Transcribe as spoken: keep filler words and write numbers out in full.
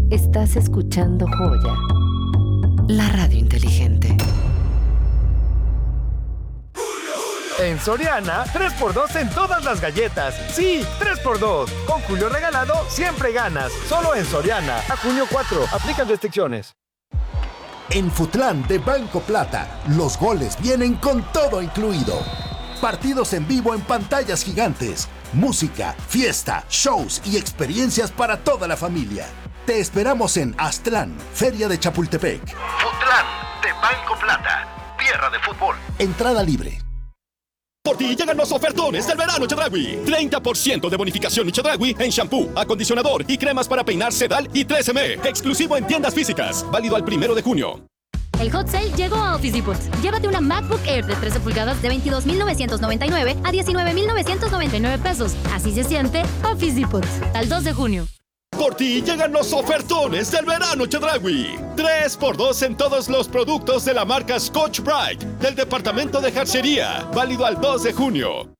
Estás escuchando Joya, la radio inteligente. En Soriana, tres por dos en todas las galletas. Sí, tres por dos. Con Julio regalado, siempre ganas. Solo en Soriana. A junio cuatro. Aplican restricciones. En Futlán de Banco Plata, los goles vienen con todo incluido. Partidos en vivo en pantallas gigantes, música, fiesta, shows y experiencias para toda la familia. Te esperamos en Aztlán, Feria de Chapultepec. Futlán de Banco Plata, tierra de fútbol. Entrada libre. Por ti llegan los ofertones del verano Chedraui. treinta por ciento de bonificación Chedraui en shampoo, acondicionador y cremas para peinar Sedal y tres eme. Exclusivo en tiendas físicas. Válido al primero de junio. El hot sale llegó a Office Depot. Llévate una MacBook Air de trece pulgadas de veintidós mil novecientos noventa y nueve a diecinueve mil novecientos noventa y nueve pesos. Así se siente Office Depot. Al dos de junio. Por ti llegan los ofertones del verano Chedraui. tres por dos en todos los productos de la marca Scotch-Brite del departamento de jarcería. Válido al dos de junio.